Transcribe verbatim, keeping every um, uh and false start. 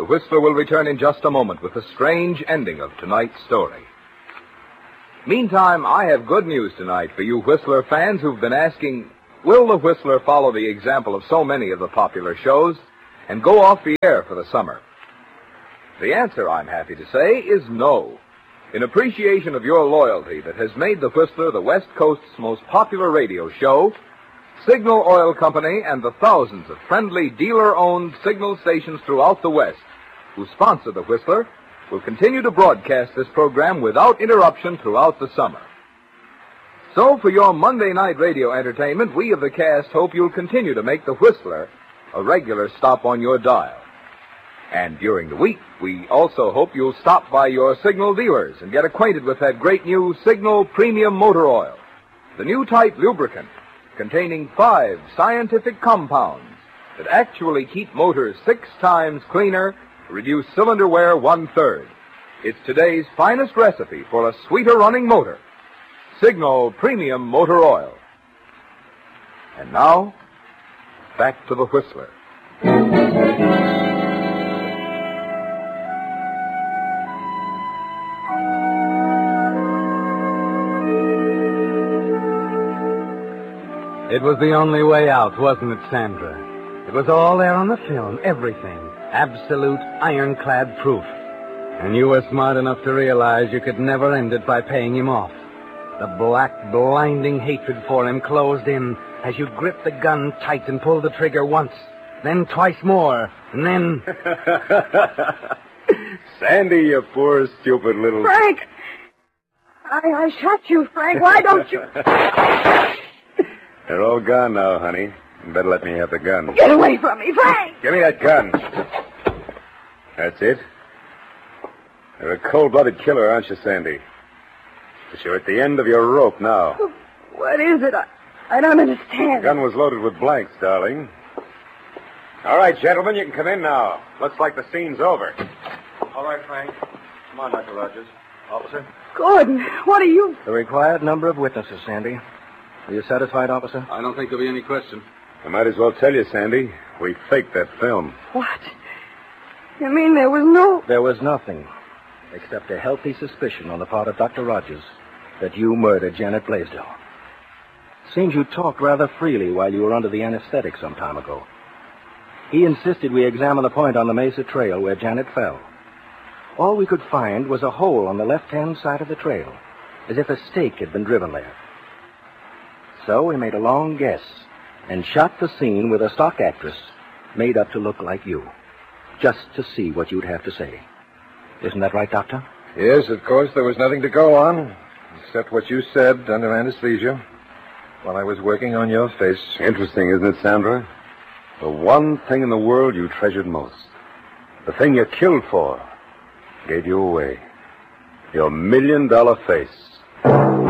Whistler will return in just a moment with the strange ending of tonight's story. Meantime, I have good news tonight for you Whistler fans who've been asking, will the Whistler follow the example of so many of the popular shows and go off the air for the summer? The answer, I'm happy to say, is no. In appreciation of your loyalty that has made the Whistler the West Coast's most popular radio show, Signal Oil Company and the thousands of friendly dealer-owned signal stations throughout the West who sponsor the Whistler will continue to broadcast this program without interruption throughout the summer. So, for your Monday night radio entertainment, we of the cast hope you'll continue to make the Whistler a regular stop on your dial. And during the week, we also hope you'll stop by your Signal dealers and get acquainted with that great new Signal Premium Motor Oil, the new type lubricant containing five scientific compounds that actually keep motors six times cleaner, reduce cylinder wear one-third. It's today's finest recipe for a sweeter running motor, Signal Premium Motor Oil. And now, back to the Whistler. It was the only way out, wasn't it, Sandra? It was all there on the film, everything. Absolute ironclad proof. And you were smart enough to realize you could never end it by paying him off. The black, blinding hatred for him closed in as you gripped the gun tight and pulled the trigger once, then twice more, and then... Sandy, you poor, stupid little... Frank! I, I shot you, Frank. Why don't you... They're all gone now, honey. You better let me have the gun. Get away from me, Frank! Give me that gun. That's it. You're a cold-blooded killer, aren't you, Sandy? But you're at the end of your rope now. What is it? I, I don't understand. The gun was loaded with blanks, darling. All right, gentlemen, you can come in now. Looks like the scene's over. All right, Frank. Come on, Doctor Rogers. Officer? Gordon, what are you... The required number of witnesses, Sandy. Are you satisfied, officer? I don't think there'll be any question. I might as well tell you, Sandy. We faked that film. What? You mean there was no... There was nothing, except a healthy suspicion on the part of Doctor Rogers that you murdered Janet Blaisdell. Seems you talked rather freely while you were under the anesthetic some time ago. He insisted we examine the point on the Mesa Trail where Janet fell. All we could find was a hole on the left-hand side of the trail, as if a stake had been driven there. So we made a long guess and shot the scene with a stock actress made up to look like you, just to see what you'd have to say. Isn't that right, Doctor? Yes, of course, there was nothing to go on, except what you said under anesthesia while I was working on your face. Interesting, isn't it, Sandra? The one thing in the world you treasured most, the thing you killed for, gave you away. Your million-dollar face.